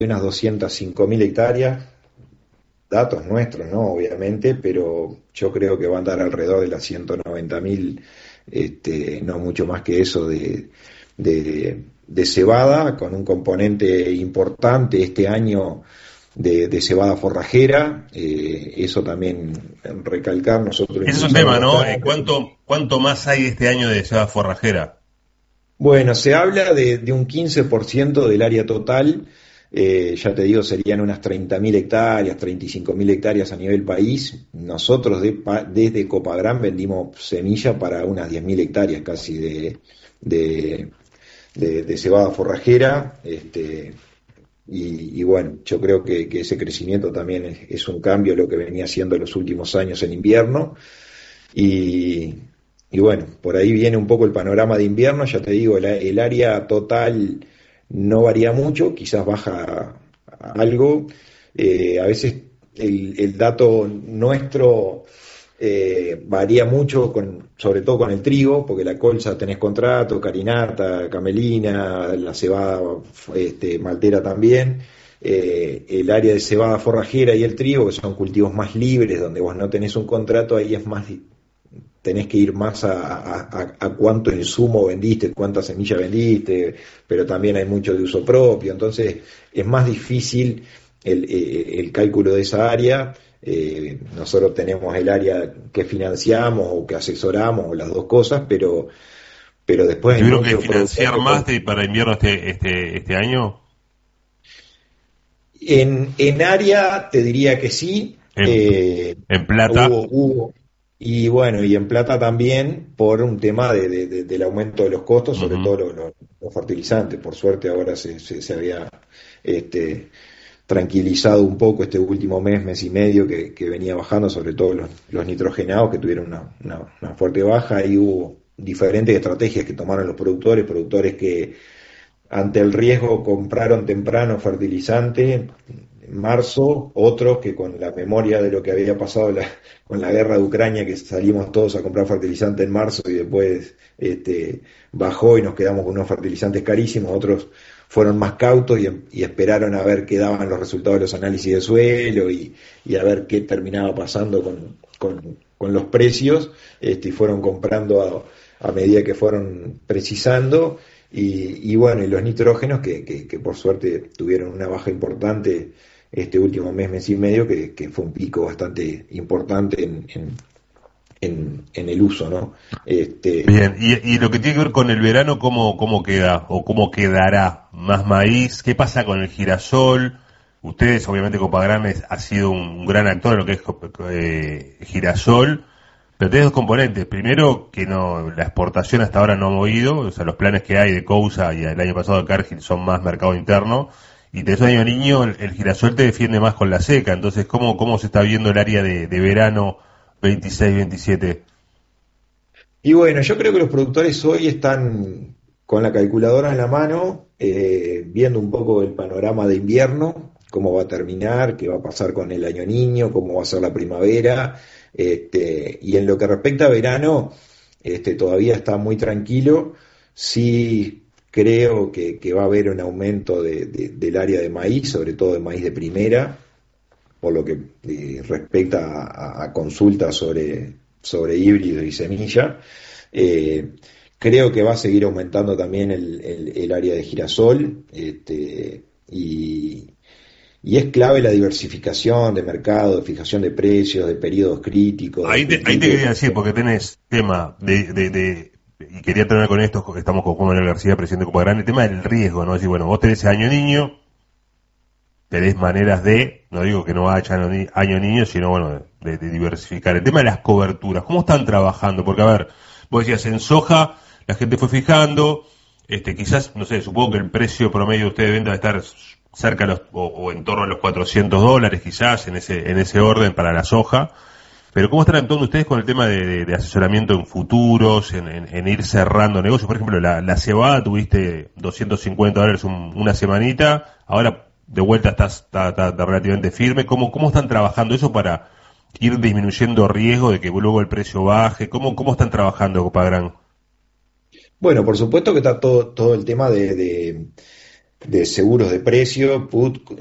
unas 205.000 hectáreas, datos nuestros, ¿no? Obviamente, pero yo creo que va a andar alrededor de las 190.000, no mucho más que eso de cebada, con un componente importante este año de cebada forrajera. Eso también recalcar, nosotros Ese es un impulsamos tema, ¿no? bastante. ¿Cuánto más hay este año de cebada forrajera? Bueno, se habla de un 15% del área total. Ya te digo, serían unas 30.000 hectáreas, 35.000 hectáreas a nivel país. Nosotros desde Copagran vendimos semilla para unas 10.000 hectáreas casi de, de cebada forrajera. Y bueno, yo creo que ese crecimiento también es un cambio a lo que venía haciendo en los últimos años en invierno. Y, y bueno, por ahí viene un poco el panorama de invierno. Ya te digo, el área total no varía mucho, quizás baja algo. A veces el dato nuestro varía mucho, sobre todo con el trigo, porque la colza tenés contrato, carinata, camelina, la cebada maltera también. El área de cebada forrajera y el trigo, que son cultivos más libres, donde vos no tenés un contrato, ahí es más, tenés que ir más a cuánto insumo vendiste, cuánta semilla vendiste, pero también hay mucho de uso propio, entonces es más difícil el cálculo de esa área. Nosotros tenemos el área que financiamos o que asesoramos, o las dos cosas, pero ¿Y después hay tuvieron que muchos financiar productores. más para invierno este año? En área te diría que sí. En, en plata. Hubo, y bueno, y en plata también por un tema del aumento de los costos, sobre Ujú. todo los fertilizantes. Por suerte ahora se había este, tranquilizado un poco este último mes, mes y medio, que venía bajando, sobre todo los nitrogenados, que tuvieron una fuerte baja. Y hubo diferentes estrategias que tomaron los productores que ante el riesgo compraron temprano fertilizante en marzo, otros que con la memoria de lo que había pasado con la guerra de Ucrania, que salimos todos a comprar fertilizante en marzo y después bajó y nos quedamos con unos fertilizantes carísimos. Otros fueron más cautos y esperaron a ver qué daban los resultados de los análisis de suelo y a ver qué terminaba pasando con los precios, y fueron comprando a medida que fueron precisando. Y bueno, y los nitrógenos que por suerte tuvieron una baja importante este último mes, mes y medio, que fue un pico bastante importante en el uso, ¿no? Bien, y lo que tiene que ver con el verano, ¿cómo queda o cómo quedará? ¿Más maíz? ¿Qué pasa con el girasol? Ustedes, obviamente, Copagran ha sido un gran actor en lo que es girasol, pero tiene dos componentes. Primero, que no, la exportación hasta ahora no ha movido, o sea, los planes que hay de Cousa y el año pasado de Cargill son más mercado interno. Y tenés un año niño, el girasol te defiende más con la seca. Entonces, ¿cómo se está viendo el área de verano 26-27? Y bueno, yo creo que los productores hoy están con la calculadora en la mano, viendo un poco el panorama de invierno, cómo va a terminar, qué va a pasar con el año niño, cómo va a ser la primavera. Y en lo que respecta a verano, todavía está muy tranquilo. Sí creo que va a haber un aumento del área de maíz, sobre todo de maíz de primera, por lo que respecta a consultas sobre híbrido y semilla. Eh, Creo que va a seguir aumentando también el área de girasol, y es clave la diversificación de mercado, de fijación de precios, de periodos críticos, de Ahí te cultivos. quería decir, porque tenés tema y quería terminar con esto, porque estamos con Juan Manuel García, presidente de Copagran, el tema del riesgo, ¿no? Es decir, bueno, vos tenés año niño, tenés maneras no digo que no haya año niño, sino bueno, de diversificar. El tema de las coberturas, ¿cómo están trabajando? Porque, a ver, vos decías, en soja, la gente fue fijando, quizás, no sé, supongo que el precio promedio de ustedes de venta va a estar cerca o en torno a los $400, quizás, en ese orden para la soja. Pero ¿cómo están actuando ustedes con el tema de asesoramiento en futuros, en ir cerrando negocios? Por ejemplo, la cebada tuviste $250 una semanita, ahora de vuelta está relativamente firme. ¿Cómo están trabajando eso para ir disminuyendo riesgo de que luego el precio baje? ¿Cómo están trabajando, Copagran? Bueno, por supuesto que está todo el tema de seguros de precio, put,